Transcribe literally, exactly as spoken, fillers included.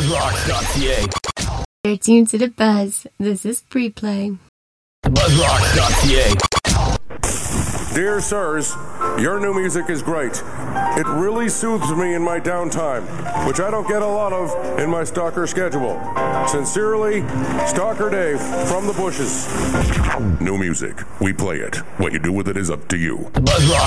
buzzrocks.ca. You're tuned to the Buzz. This is pre-play. buzzrocks.ca. Dear sirs, your new music is great. It really soothes me in my downtime, which I don't get a lot of in my stalker schedule. Sincerely, Stalker Dave from the bushes. New music. We play it. What you do with it is up to you. buzzrocks